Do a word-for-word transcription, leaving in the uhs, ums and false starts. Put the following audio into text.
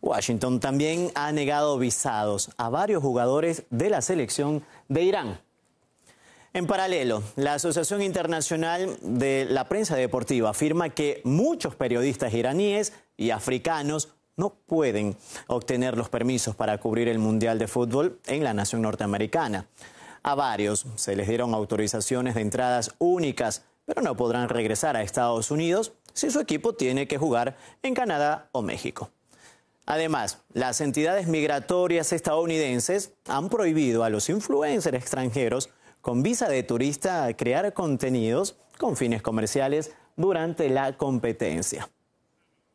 Washington también ha negado visados a varios jugadores de la selección de Irán. En paralelo, la Asociación Internacional de la Prensa Deportiva afirma que muchos periodistas iraníes y africanos no pueden obtener los permisos para cubrir el Mundial de Fútbol en la nación norteamericana. A varios se les dieron autorizaciones de entradas únicas, pero no podrán regresar a Estados Unidos si su equipo tiene que jugar en Canadá o México. Además, las entidades migratorias estadounidenses han prohibido a los influencers extranjeros con visa de turista crear contenidos con fines comerciales durante la competencia.